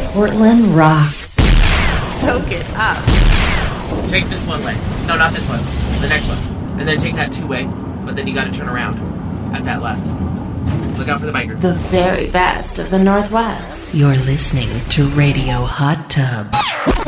Portland rocks. Soak it up. Take this one leg. No, not this one. The next one. And then take that two-way, but then you gotta turn around at that left. Look out for the biker. The very best of the Northwest. You're listening to Radio Hot Tub.